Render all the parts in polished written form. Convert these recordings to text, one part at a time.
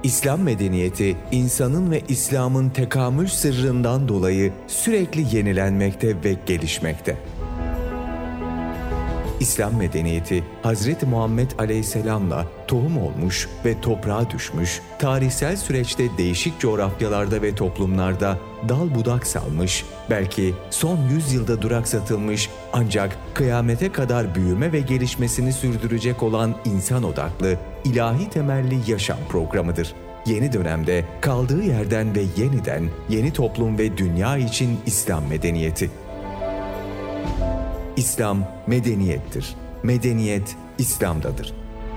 İslam medeniyeti, insanın ve İslam'ın tekamül sırrından dolayı sürekli yenilenmekte ve gelişmekte. İslam medeniyeti, Hazreti Muhammed Aleyhisselam'la tohum olmuş ve toprağa düşmüş, tarihsel süreçte değişik coğrafyalarda ve toplumlarda dal budak salmış, belki son 100 yılda duraksatılmış ancak kıyamete kadar büyüme ve gelişmesini sürdürecek olan insan odaklı, ilahi temelli yaşam programıdır. Yeni dönemde kaldığı yerden ve yeniden yeni toplum ve dünya için İslam medeniyeti. İslam medeniyettir. Medeniyet İslam'dadır.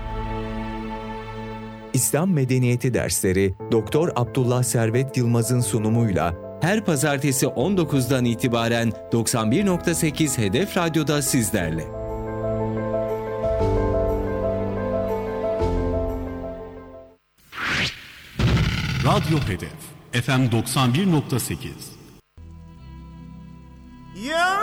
İslam medeniyeti dersleri Doktor Abdullah Servet Yılmaz'ın sunumuyla her pazartesi 19'dan itibaren 91.8 Hedef Radyo'da sizlerle. Radyo Hedef FM 91.8. Ya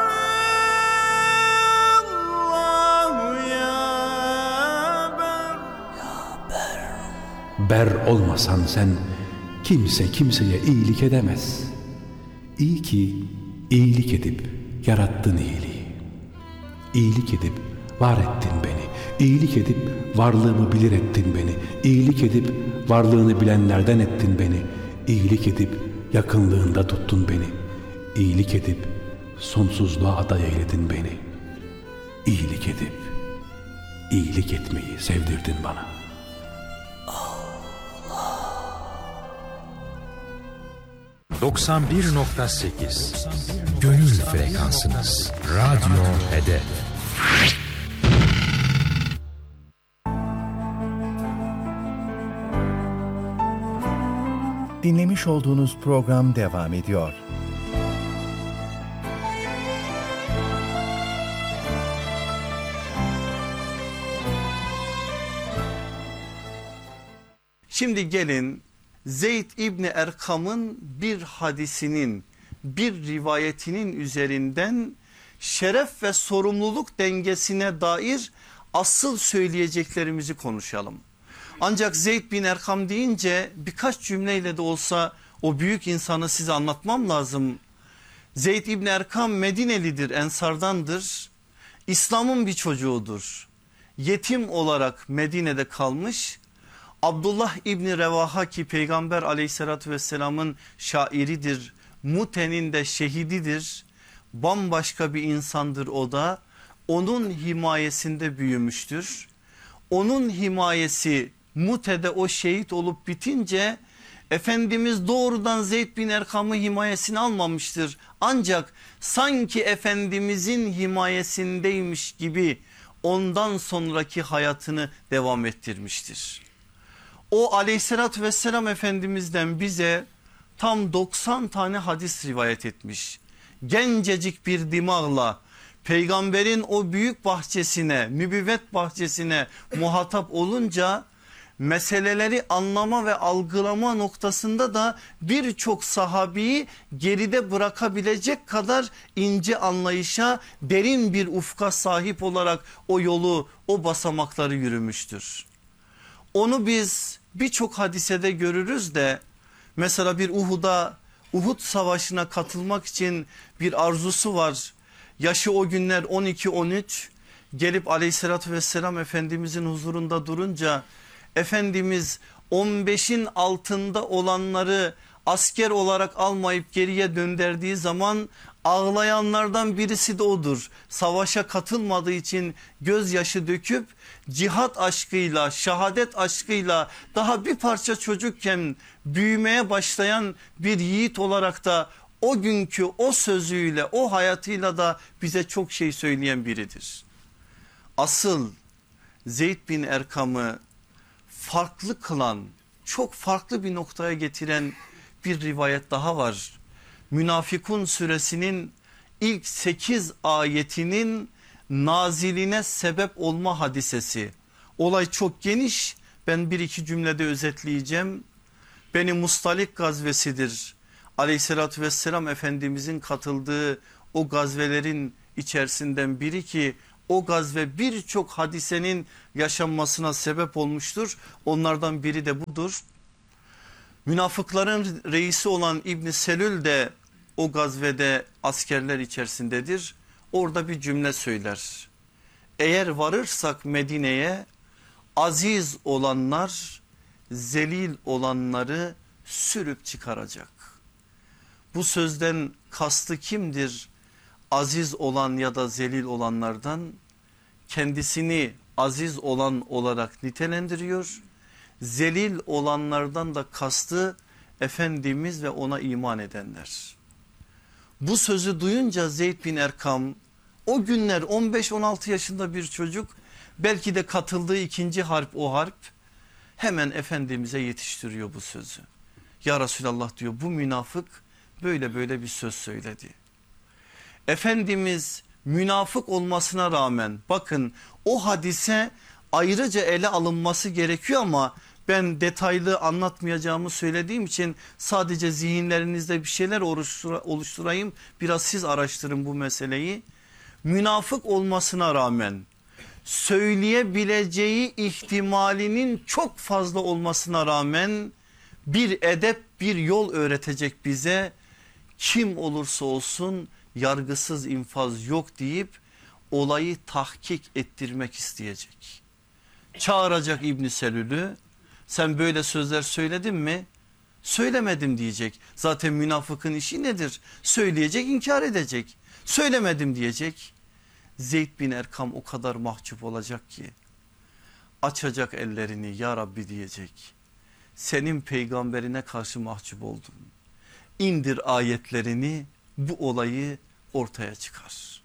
Ber olmasan sen kimse kimseye iyilik edemez. İyi ki iyilik edip yarattın iyiliği. İyilik edip var ettin beni. İyilik edip varlığımı bilir ettin beni. İyilik edip varlığını bilenlerden ettin beni. İyilik edip yakınlığında tuttun beni. İyilik edip sonsuzluğa aday eyledin beni. İyilik edip iyilik etmeyi sevdirdin bana. 91.8 Gönül frekansınız. Radyo Hedef. Dinlemiş olduğunuz program devam ediyor. Şimdi gelin Zeyd İbni Erkam'ın bir hadisinin, bir rivayetinin üzerinden şeref ve sorumluluk dengesine dair asıl söyleyeceklerimizi konuşalım. Ancak Zeyd bin Erkam deyince birkaç cümleyle de olsa o büyük insanı size anlatmam lazım. Zeyd İbni Erkam Medinelidir, Ensardandır. İslam'ın bir çocuğudur. Yetim olarak Medine'de kalmış. Abdullah İbni Revaha ki Peygamber aleyhissalatü vesselamın şairidir. Mute'nin de şehididir. Bambaşka bir insandır o da. Onun himayesinde büyümüştür. Onun himayesi Mute'de o şehit olup bitince Efendimiz doğrudan Zeyd bin Erkam'ı himayesine almamıştır. Ancak sanki Efendimizin himayesindeymiş gibi ondan sonraki hayatını devam ettirmiştir. O aleyhissalatü vesselam Efendimiz'den bize tam 90 tane hadis rivayet etmiş. Gencecik bir dimağla peygamberin o büyük bahçesine, nübüvvet bahçesine muhatap olunca meseleleri anlama ve algılama noktasında da birçok sahabeyi geride bırakabilecek kadar ince anlayışa, derin bir ufka sahip olarak o yolu, o basamakları yürümüştür. Onu biz birçok hadisede görürüz de mesela bir Uhud savaşına katılmak için bir arzusu var. Yaşı o günler 12-13, gelip aleyhissalatü vesselam Efendimizin huzurunda durunca Efendimiz 15'in altında olanları asker olarak almayıp geriye döndürdüğü zaman ağlayanlardan birisi de odur. Savaşa katılmadığı için gözyaşı döküp cihat aşkıyla, şehadet aşkıyla daha bir parça çocukken büyümeye başlayan bir yiğit olarak da o günkü o sözüyle, o hayatıyla da bize çok şey söyleyen biridir. Asıl Zeyd bin Erkam'ı farklı kılan, çok farklı bir noktaya getiren bir rivayet daha var. Münafıkun suresinin ilk 8 ayetinin naziline sebep olma hadisesi. Olay çok geniş, ben bir iki cümlede özetleyeceğim. Beni Mustalik gazvesidir. Aleyhissalatü vesselam Efendimizin katıldığı o gazvelerin içerisinden biri ki o gazve birçok hadisenin yaşanmasına sebep olmuştur. Onlardan biri de budur. Münafıkların reisi olan İbn Selül de o gazvede askerler içerisindedir. Orada bir cümle söyler. Eğer varırsak Medine'ye aziz olanlar zelil olanları sürüp çıkaracak. Bu sözden kastı kimdir? Aziz olan ya da zelil olanlardan, kendisini aziz olan olarak nitelendiriyor. Zelil olanlardan da kastı Efendimiz ve ona iman edenler. Bu sözü duyunca Zeyd bin Erkam, o günler 15-16 yaşında bir çocuk, belki de katıldığı ikinci harp o harp, hemen Efendimiz'e yetiştiriyor bu sözü. Ya Resulallah diyor, bu münafık böyle böyle bir söz söyledi. Efendimiz münafık olmasına rağmen, bakın o hadise ayrıca ele alınması gerekiyor ama ben detaylı anlatmayacağımı söylediğim için sadece zihinlerinizde bir şeyler oluşturayım. Biraz siz araştırın bu meseleyi. Münafık olmasına rağmen söyleyebileceği ihtimalinin çok fazla olmasına rağmen bir edep, bir yol öğretecek bize. Kim olursa olsun yargısız infaz yok deyip olayı tahkik ettirmek isteyecek. Çağıracak İbn Selül'ü, sen böyle sözler söyledin mi? Söylemedim diyecek. Zaten münafıkın işi nedir? Söyleyecek, inkar edecek. Söylemedim diyecek. Zeyd bin Erkam o kadar mahcup olacak ki açacak ellerini, ya Rabbi diyecek. Senin peygamberine karşı mahcup oldum. İndir ayetlerini, bu olayı ortaya çıkar.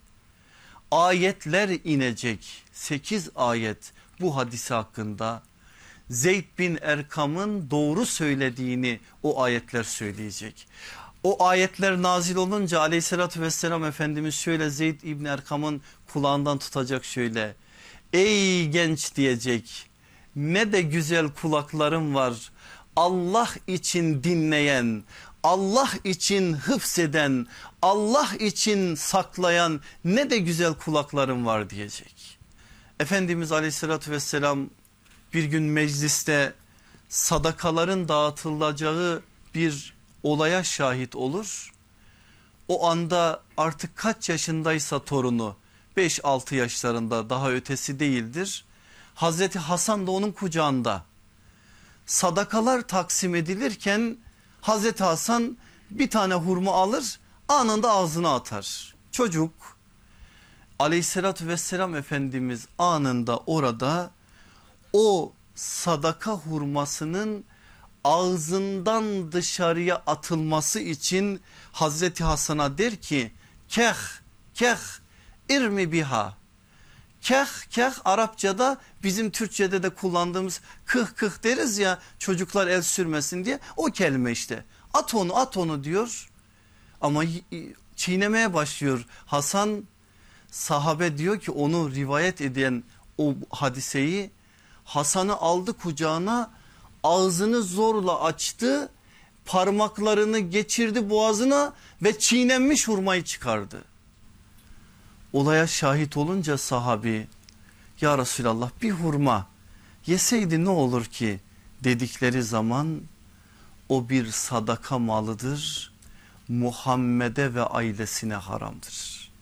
Ayetler inecek, 8 ayet bu hadise hakkında. Zeyd bin Erkam'ın doğru söylediğini o ayetler söyleyecek. O ayetler nazil olunca aleyhissalatü vesselam Efendimiz şöyle Zeyd İbni Erkam'ın kulağından tutacak, şöyle: ey genç diyecek, ne de güzel kulaklarım var, Allah için dinleyen, Allah için hıfzeden, Allah için saklayan ne de güzel kulaklarım var diyecek. Efendimiz aleyhissalatü vesselam bir gün mecliste sadakaların dağıtılacağı bir olaya şahit olur. O anda artık kaç yaşındaysa torunu, 5-6 yaşlarında, daha ötesi değildir. Hazreti Hasan da onun kucağında. Sadakalar taksim edilirken Hazreti Hasan bir tane hurma alır, anında ağzına atar. Çocuk, aleyhissalatü vesselam Efendimiz anında orada o sadaka hurmasının ağzından dışarıya atılması için Hazreti Hasan'a der ki keh keh irmi biha. Keh keh Arapçada bizim Türkçede de kullandığımız kıh kıh deriz ya, çocuklar el sürmesin diye, o kelime işte. At onu, at onu diyor ama çiğnemeye başlıyor. Hasan, sahabe diyor ki onu rivayet eden o hadiseyi, Hasan'ı aldı kucağına, ağzını zorla açtı, parmaklarını geçirdi boğazına ve çiğnenmiş hurmayı çıkardı. Olaya şahit olunca sahabi, ya Resulallah bir hurma yeseydi ne olur ki dedikleri zaman, o bir sadaka malıdır, Muhammed'e ve ailesine haramdır.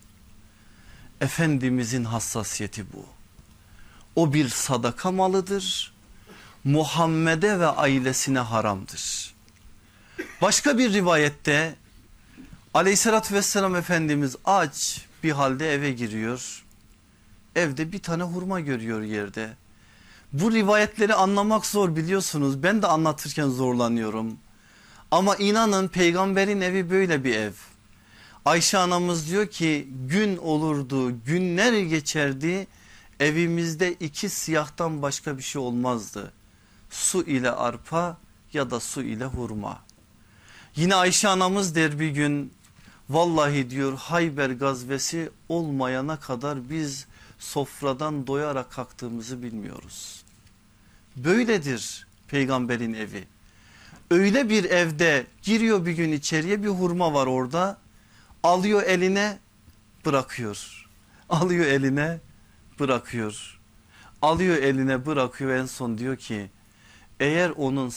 Efendimizin hassasiyeti bu. O bir sadaka malıdır, Muhammed'e ve ailesine haramdır. Başka bir rivayette aleyhissalatü vesselam Efendimiz aç bir halde eve giriyor. Evde bir tane hurma görüyor yerde. Bu rivayetleri anlamak zor, biliyorsunuz. Ben de anlatırken zorlanıyorum. Ama inanın peygamberin evi böyle bir ev. Ayşe anamız diyor ki gün olurdu, günler geçerdi, evimizde 2 siyahtan başka bir şey olmazdı. Su ile arpa ya da su ile hurma. Yine Ayşe anamız der bir gün, vallahi diyor Hayber gazvesi olmayana kadar biz sofradan doyarak kalktığımızı bilmiyoruz. Böyledir peygamberin evi. Öyle bir evde giriyor bir gün içeriye, bir hurma var orada, alıyor eline bırakıyor. Alıyor eline bırakıyor. Alıyor eline bırakıyor, en son diyor ki eğer onun